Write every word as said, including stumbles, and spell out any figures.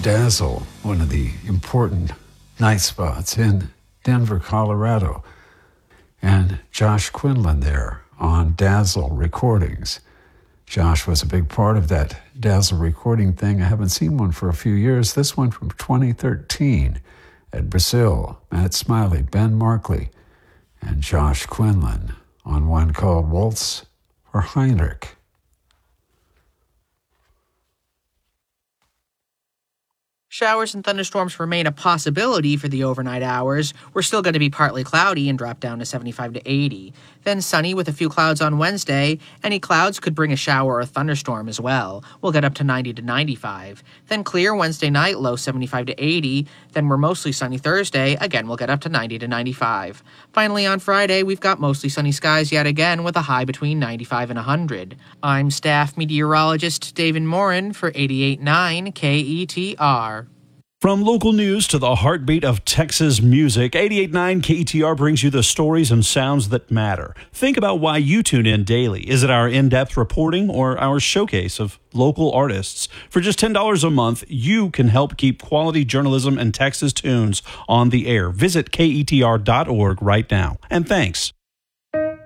Dazzle, one of the important night spots in Denver, Colorado. And Josh Quinlan there on Dazzle Recordings. Josh was a big part of that Dazzle recording thing. I haven't seen one for a few years. This one from twenty thirteen at Brazil. Matt Smiley, Ben Markley, and Josh Quinlan on one called Waltz for Heinrich. Showers and thunderstorms remain a possibility for the overnight hours. We're still going to be partly cloudy and drop down to seventy-five to eighty. Then sunny with a few clouds on Wednesday. Any clouds could bring a shower or thunderstorm as well. We'll get up to ninety to ninety-five. Then clear Wednesday night, low seventy-five to eighty. Then we're mostly sunny Thursday. Again, we'll get up to ninety to ninety-five. Finally, on Friday, we've got mostly sunny skies yet again with a high between ninety-five and one hundred. I'm staff meteorologist David Morin for eighty-eight point nine K E T R. From local news to the heartbeat of Texas music, eighty-eight point nine K E T R brings you the stories and sounds that matter. Think about why you tune in daily. Is it our in-depth reporting or our showcase of local artists? For just ten dollars a month, you can help keep quality journalism and Texas tunes on the air. Visit K E T R dot org right now. And thanks.